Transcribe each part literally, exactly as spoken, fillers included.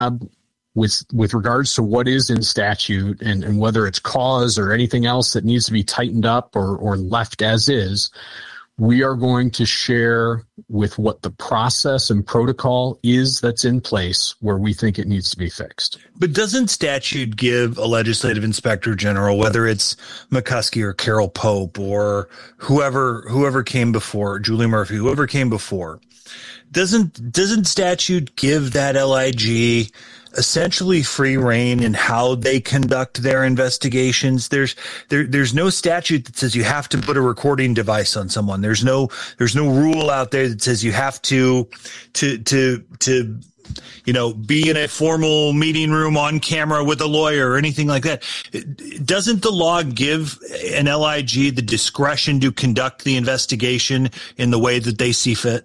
with with regards to what is in statute and, and whether it's cause or anything else that needs to be tightened up or, or left as is, we are going to share with what the process and protocol is that's in place where we think it needs to be fixed. But doesn't statute give a legislative inspector general, whether it's McCuskey or Carol Pope or whoever whoever came before, Julie Murphy, whoever came before, doesn't doesn't statute give that L I G essentially free reign in how they conduct their investigations? There's there there's no statute that says you have to put a recording device on someone. There's no there's no rule out there that says you have to to to to you know be in a formal meeting room on camera with a lawyer or anything like that. Doesn't the law give an L I G the discretion to conduct the investigation in the way that they see fit?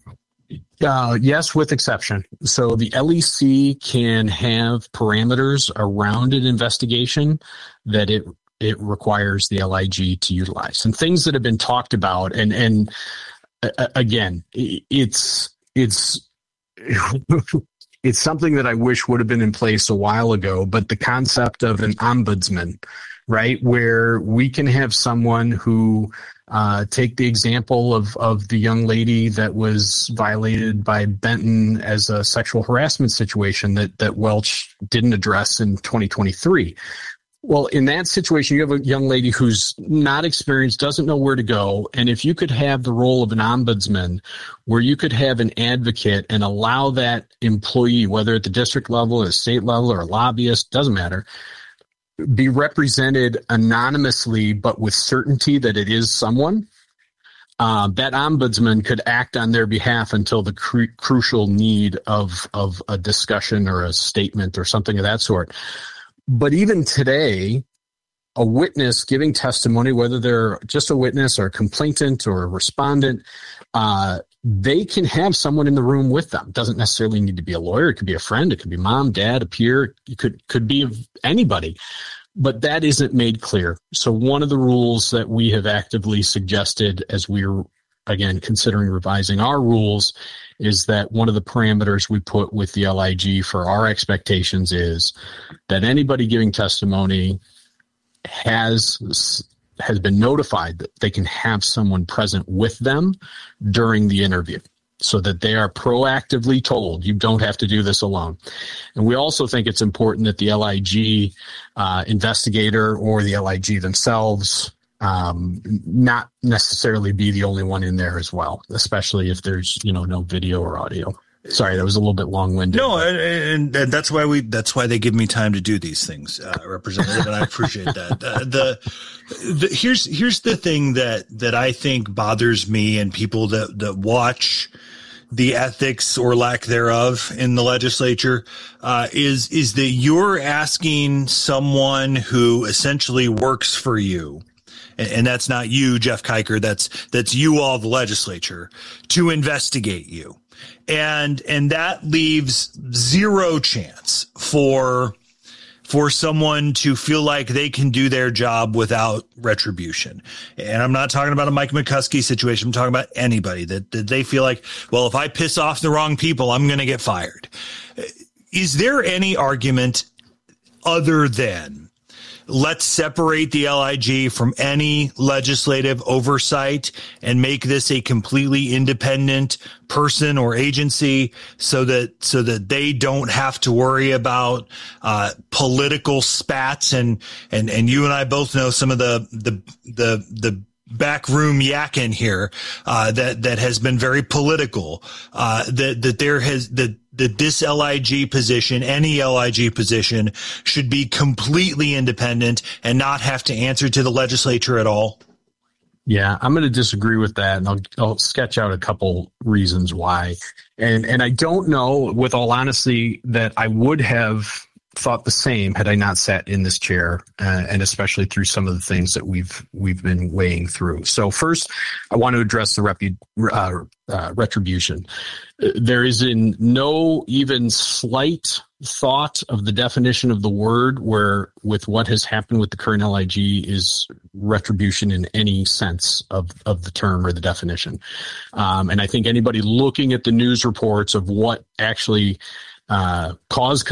Uh, yes, with exception. So the L E C can have parameters around an investigation that it it requires the L I G to utilize, and things that have been talked about. And and uh, again, it's it's it's something that I wish would have been in place a while ago. But the concept of an ombudsman, right, where we can have someone who. Uh, take the example of, of the young lady that was violated by Benton as a sexual harassment situation that, that Welch didn't address in twenty twenty-three. Well, in that situation, you have a young lady who's not experienced, doesn't know where to go. And if you could have the role of an ombudsman where you could have an advocate and allow that employee, whether at the district level, at the state level, or a lobbyist, doesn't matter, be represented anonymously, but with certainty that it is someone, uh, that ombudsman could act on their behalf until the cru- crucial need of, of a discussion or a statement or something of that sort. But even today, a witness giving testimony, whether they're just a witness or a complainant or a respondent, uh, they can have someone in the room with them. It doesn't necessarily need to be a lawyer. It could be a friend. It could be mom, dad, a peer. It could, could be anybody. But that isn't made clear. So one of the rules that we have actively suggested as we're, again, considering revising our rules is that one of the parameters we put with the L I G for our expectations is that anybody giving testimony has has been notified that they can have someone present with them during the interview so that they are proactively told you don't have to do this alone. And we also think it's important that the L I G uh, investigator or the L I G themselves um, not necessarily be the only one in there as well, especially if there's, you know, no video or audio. Sorry, that was a little bit long-winded. No, and, and that's why we that's why they give me time to do these things, uh, Representative, and I appreciate that. Uh, the, the here's here's the thing that that I think bothers me and people that that watch the ethics or lack thereof in the legislature uh, is is that you're asking someone who essentially works for you. And that's not you, Jeff Kiker. That's that's you all, the legislature, to investigate you. And and that leaves zero chance for for someone to feel like they can do their job without retribution. And I'm not talking about a Mike McCuskey situation. I'm talking about anybody that, that they feel like, well, if I piss off the wrong people, I'm going to get fired. Is there any argument other than let's separate the L I G from any legislative oversight and make this a completely independent person or agency so that so that they don't have to worry about uh, political spats? And and and you and I both know some of the the the the backroom yakking here uh, that that has been very political. Uh, that that there has that. that this L I G position, any L I G position, should be completely independent and not have to answer to the legislature at all? Yeah, I'm going to disagree with that, and I'll, I'll sketch out a couple reasons why. And and I don't know, with all honesty, that I would have thought the same had I not sat in this chair, uh, and especially through some of the things that we've we've been weighing through. So first, I want to address the repu- uh, uh, retribution. There is in no even slight thought of the definition of the word where with what has happened with the current L I G is retribution in any sense of, of the term or the definition. Um, and I think anybody looking at the news reports of what actually uh, cause